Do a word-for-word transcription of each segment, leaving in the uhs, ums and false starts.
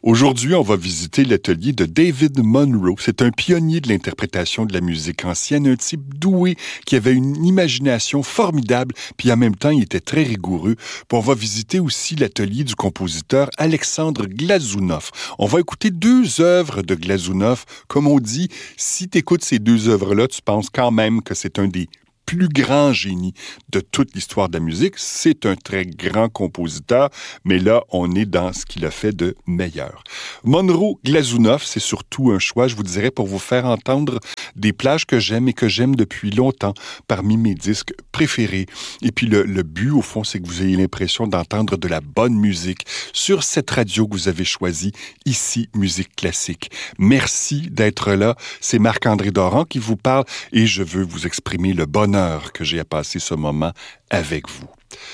Aujourd'hui, on va visiter l'atelier de David Monroe. C'est un pionnier de l'interprétation de la musique ancienne, un type doué qui avait une imagination formidable, puis en même temps, il était très rigoureux. Puis on va visiter aussi l'atelier du compositeur Alexandre Glazunov. On va écouter deux œuvres de Glazunov. Comme on dit, si tu écoutes ces deux œuvres-là, tu penses quand même que c'est un des plus grand génie de toute l'histoire de la musique. C'est un très grand compositeur, mais là, on est dans ce qu'il a fait de meilleur. Monroe Glazunov, c'est surtout un choix, je vous dirais, pour vous faire entendre des plages que j'aime et que j'aime depuis longtemps parmi mes disques préférés. Et puis le, le but, au fond, c'est que vous ayez l'impression d'entendre de la bonne musique sur cette radio que vous avez choisie, ici, Musique Classique. Merci d'être là. C'est Marc-André Doran qui vous parle et je veux vous exprimer le bonheur que j'ai à passer ce moment avec vous.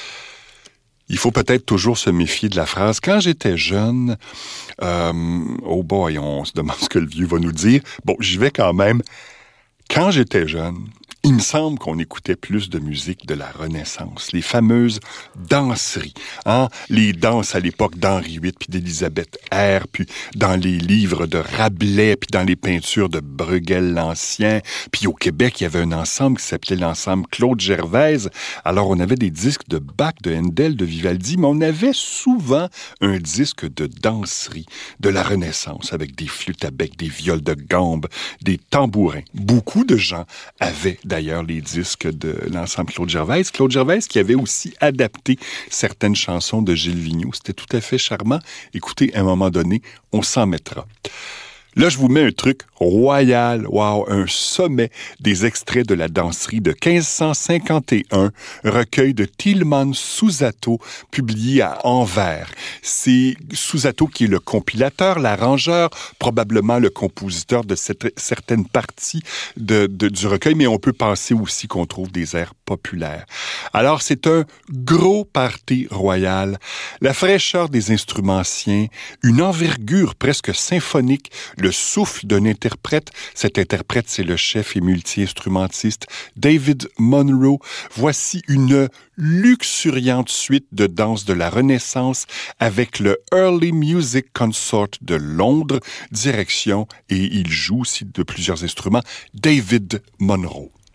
Il faut peut-être toujours se méfier de la phrase « Quand j'étais jeune, euh, oh boy, on se demande ce que le vieux va nous dire. » Bon, j'y vais quand même. Quand j'étais jeune, il me semble qu'on écoutait plus de musique de la Renaissance, les fameuses danseries, hein? Les danses à l'époque d'Henri huit puis d'Élisabeth R, puis dans les livres de Rabelais, puis dans les peintures de Bruegel l'Ancien, puis au Québec, il y avait un ensemble qui s'appelait l'ensemble Claude Gervaise. Alors, on avait des disques de Bach, de Handel, de Vivaldi, mais on avait souvent un disque de danserie de la Renaissance, avec des flûtes à bec, des viols de gambe, des tambourins. Beaucoup de gens avaient d'ailleurs les disques de l'ensemble Claude Gervaise. Claude Gervaise qui avait aussi adapté certaines chansons de Gilles Vigneault. C'était tout à fait charmant. Écoutez, à un moment donné, on s'en mettra. Là, je vous mets un truc royal, wow, un sommet des extraits de la danserie de quinze cent cinquante et un, recueil de Tilman Susato, publié à Anvers. C'est Susato qui est le compilateur, l'arrangeur, probablement le compositeur de cette, certaines parties de, de, du recueil, mais on peut penser aussi qu'on trouve des airs populaires. Alors, c'est un gros party royal, la fraîcheur des instruments anciens, une envergure presque symphonique, le souffle d'un interprète. Cet interprète, c'est le chef et multi-instrumentiste David Monroe. Voici une luxuriante suite de danse de la Renaissance avec le Early Music Consort de Londres, direction, et il joue aussi de plusieurs instruments, David Monroe.